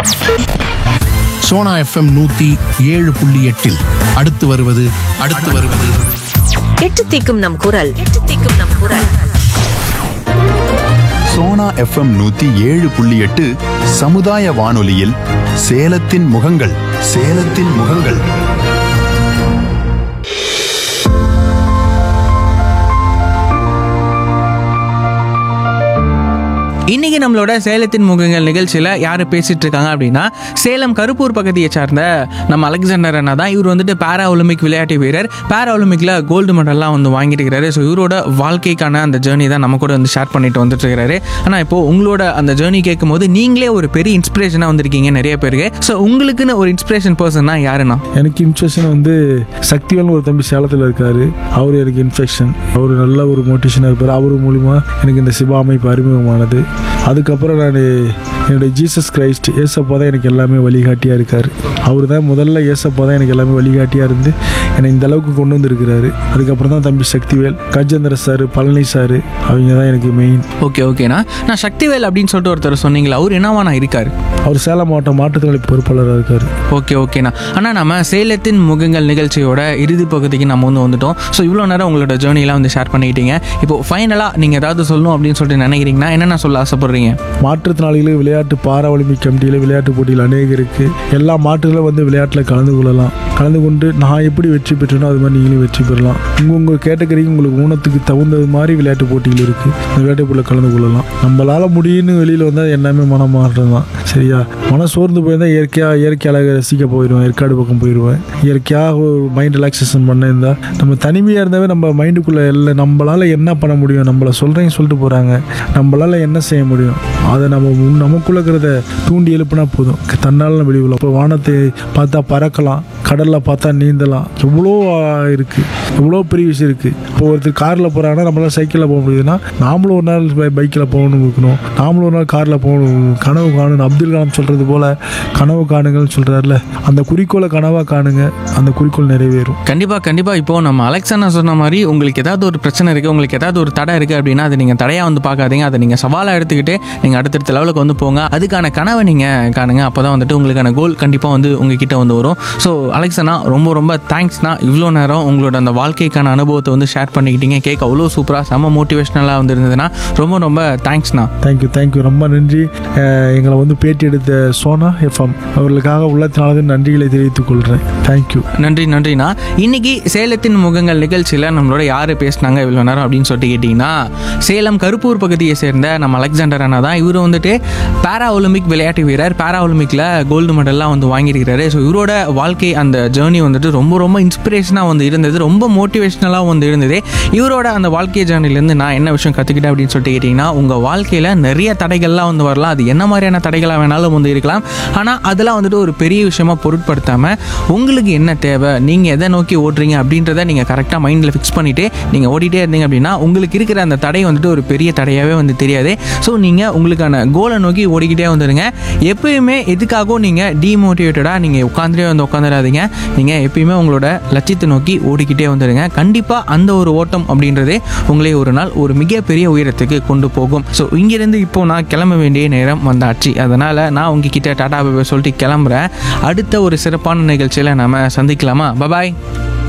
Sona FM 107.8 அடுத்து வருவது எட்டு தீக்கும் நம் குரல் சோனா எஃப்எம் 107.8 சமுதாய வானொலியில் சேலத்தின் முகங்கள் இன்னைக்கு நம்மளோட சேலத்தின் முகங்கள் நிகழ்ச்சியில் யார் பேசிட்டு இருக்காங்க அப்படின்னா சேலம் கருப்பூர் பகுதியை சார்ந்த நம்ம அலெக்சாண்டர் அண்ணா தான். இவர் வந்துட்டு பாரா ஒலிம்பிக் விளையாட்டு வீரர். பாரா ஒலிம்பிக்கில் கோல்டு மெடல்லாம் வந்து வாங்கிட்டு இருக்கிறாரு. ஸோ இவரோட வாழ்க்கைக்கான அந்த ஜேர்னி தான் நம்ம கூட வந்து ஷேர் பண்ணிட்டு வந்துட்டு இருக்காரு. ஆனால் இப்போ உங்களோட அந்த ஜேர்னி கேட்கும் போது நீங்களே ஒரு பெரிய இன்ஸ்பிரேஷனாக வந்திருக்கீங்க நிறைய பேருக்கு. ஸோ உங்களுக்குன்னு ஒரு இன்ஸ்பிரேஷன் பர்சன்னா யாருன்னா? எனக்கு இன்ஸ்பிரேஷன் வந்து சக்திவேல்னு ஒரு தம்பி சேலத்தில் இருக்காரு. அவர் எனக்கு இன்ஸ்பிரேஷன். அவர் நல்ல ஒரு மோட்டிவேஷனாக இருப்பார். அவர் மூலிமா எனக்கு இந்த சிவா அமைப்பு அறிமுகமானது. அதுக்கப்புறம் நான் என்னுடைய ஜீசஸ் கிரைஸ்ட் ஏசப்பா தான் எனக்கு எல்லாமே வழிகாட்டியாக இருக்கார். அவர் தான் முதல்ல ஏசப்பா தான் எனக்கு எல்லாமே வழிகாட்டியாக இருந்து என்னை இந்த அளவுக்கு கொண்டு வந்திருக்கிறாரு. அதுக்கப்புறம் தான் தம்பி சக்திவேல், கஜேந்திர சார், பழனி சார், அவங்க தான் எனக்கு மெயின். ஓகேண்ணா. நான் சக்திவேல் அப்படின்னு சொல்லிட்டு ஒருத்தர் சொன்னீங்களா, அவர் என்னவாண்ணா இருக்காரு? அவர் சேலம் மாவட்டம் மாற்றுத்திறனாளி பொறுப்பாளராக இருக்கார். ஓகேண்ணா. ஆனால் நம்ம சேலத்தின் முகங்கள் நிகழ்ச்சியோட இறுதி பகுதிக்கு நம்ம வந்துட்டோம். ஸோ இவ்வளோ நேரம் உங்களோட ஜேர்னிலாம் வந்து ஷேர் பண்ணிக்கிட்டீங்க. இப்போ ஃபைனலாக நீங்கள் ஏதாவது சொல்லணும் அப்படின்னு சொல்லிட்டு நினைக்கிறீங்கன்னா என்னென்ன சொல்ல ஆசைப்படுறீங்க? மாற்றுத்திறனாளிகளுக்கு விளையாட்டு பாரா ஒலிம்பிக் கமிட்டியில் விளையாட்டு போட்டியில் அநேகருக்கு எல்லா மாற்றுகளும் வந்து விளையாட்டில் கலந்து கொள்ளலாம். கலந்து கொண்டு நான் எப்படி வெற்றி பெற்றனோ அது மாதிரி நீங்களும் வெற்றி பெறலாம். உங்கள் கேட்டகரிக்கு உங்களுக்கு ஊனத்துக்கு தகுந்தது மாதிரி விளையாட்டு போட்டிகள் இருக்குது. அந்த விளையாட்டு போட்டியில் கலந்து கொள்ளலாம். நம்மளால் முடியும்னு வெளியில் வந்தால் எல்லாமே மனம் மாற்றம் தான். சரியா? மனம் சோர்ந்து போயிருந்தால் இயற்கை அழகை ரசிக்க போயிடுவேன். ஏற்காடு பக்கம் போயிடுவேன். இயற்கையாக ஒரு மைண்ட் ரிலாக்ஸேஷன் பண்ண இருந்தால் நம்ம தனிமையாக இருந்தாவே நம்ம மைண்டுக்குள்ளே எல்லாம் நம்மளால் என்ன பண்ண முடியும், நம்மளை சொல்கிறேன்னு சொல்லிட்டு போகிறாங்க, நம்மளால் என்ன செய்ய முடியும், அதை நமக்குள்ள இருக்கிறத தூண்டி எழுப்புனா போதும். தன்னால் வெளியுள்ள இப்போ வானத்தை பார்த்தா பறக்கலாம், கடலில் பார்த்தா நீந்தலாம். எவ்வளோ இருக்குது, எவ்வளோ பெரிய விஷயம் இருக்குது. இப்போ ஒருத்தர் காரில் போகிறாங்கன்னா நம்மளால் சைக்கிளில் போக முடியுதுன்னா நாமளும் ஒரு நாள் பைக்கில் போகணும்னு இருக்கணும். நாமளும் ஒரு நாள் காரில் போகணும். கனவு காணணும். அப்துல் கலாம் சொல்கிறது போல் கனவு காணுங்கள்னு சொல்கிறாருல, அந்த குறிக்கோளை கனவாக காணுங்க. அந்த குறிக்கோள் நிறைவேறும். கண்டிப்பாக. இப்போ நம்ம அலெக்சாண்டர் சொன்ன மாதிரி உங்களுக்கு ஏதாவது ஒரு பிரச்சனை இருக்குது, உங்களுக்கு ஏதாவது ஒரு தடை இருக்குது அப்படின்னா அதை நீங்கள் தடையாக வந்து பார்க்காதீங்க. அதை நீங்கள் சவாலாக எடுத்துக்கிட்டு நீங்கள் அடுத்தடுத்த லெவலுக்கு வந்து போங்க. அதுக்கான கனவை நீங்கள் காணுங்க. அப்போ தான் வந்துட்டு உங்களுக்கான கோல் கண்டிப்பாக வந்து உங்ககிட்ட வந்து வரும். ஸோ அலெக்சாண்ணா ரொம்ப தேங்க்ஸ்ண்ணா. இவ்வளோ நேரம் உங்களோட அந்த வாழ்க்கைக்கான அனுபவத்தை வந்து ஷேர் பண்ணிக்கிட்டீங்க. கேட்க அவ்வளோ சூப்பராக செம்ம மோட்டிவேஷனலாக வந்து இருந்ததுன்னா ரொம்ப தேங்க்ஸ்ண்ணா. தேங்க்யூ. ரொம்ப நன்றி. எங்களை வந்து பேட்டி எடுத்த சோனா எஃப்எம் அவர்களுக்காக உள்ளத்தினால நன்றிகளை தெரிவித்துக் கொள்கிறேன். தேங்க்யூ. நன்றிண்ணா. இன்னைக்கு சேலத்தின் முகங்கள் நிகழ்ச்சியில் நம்மளோட யார் பேசினாங்க இவ்வளோ நேரம் அப்படின்னு சொல்லிட்டு கேட்டிங்கன்னா சேலம் கருப்பூர் பகுதியை சேர்ந்த நம்ம அலெக்சாண்டர் அண்ணா தான். இவர் வந்துட்டு பாரா ஒலிம்பிக் விளையாட்டு வீரர். பாரா ஒலிம்பிக்கில் கோல்டு மெடல்லாம் வந்து வாங்கியிருக்கிறாரு. ஸோ இவரோட வாழ்க்கை அந்த ஜேர்னி வந்துட்டு ரொம்ப இன்ஸ்பிரேஷனாக வந்து இருந்தது. ரொம்ப மோட்டிவேஷ்னலாக வந்து இருந்தது. இவரோட அந்த வாழ்க்கை ஜேர்னிலேருந்து நான் என்ன விஷயம் கற்றுக்கிட்டேன் அப்படின்னு சொல்லிட்டு கேட்டிங்கன்னா, உங்கள் வாழ்க்கையில் நிறைய தடைகள்லாம் வந்து வரலாம். அது என்ன மாதிரியான தடைகளாக வேணாலும் வந்து இருக்கலாம். ஆனால் அதெல்லாம் வந்துட்டு ஒரு பெரிய விஷயமாக பொருட்படுத்தாமல் உங்களுக்கு என்ன தேவை, நீங்கள் எதை நோக்கி ஓடுறீங்க அப்படின்றத நீங்கள் கரெக்டாக மைண்டில் ஃபிக்ஸ் பண்ணிவிட்டு நீங்கள் ஓடிட்டே இருந்தீங்க அப்படின்னா உங்களுக்கு இருக்கிற அந்த தடை வந்துட்டு ஒரு பெரிய தடையாகவே வந்து தெரியாது. ஸோ நீங்கள் உங்களுக்கான கோலை நோக்கி ஓடிக்கிட்டே வந்துடுங்க. எப்பயுமே எதுக்காகவும் நீங்கள் டீமோட்டிவேட்டடாக நீங்கள் உட்காந்துடாதீங்க. நீங்கள் எப்பயுமே உங்களோட லட்சியத்தை நோக்கி ஓடிக்கிட்டே வந்துடுங்க. கண்டிப்பாக அந்த ஒரு ஓட்டம் அப்படின்றதே உங்களே ஒரு நாள் ஒரு மிகப்பெரிய உயரத்துக்கு கொண்டு போகும். ஸோ இங்கிருந்து இப்போ நான் கிளம்ப வேண்டிய நேரம் வந்தாச்சு. அதனால் நான் உங்ககிட்ட டாடா பாய் சொல்லிட்டு கிளம்புறேன். அடுத்த ஒரு சிறப்பான நிகழ்ச்சியில் நம்ம சந்திக்கலாமா? பாய்.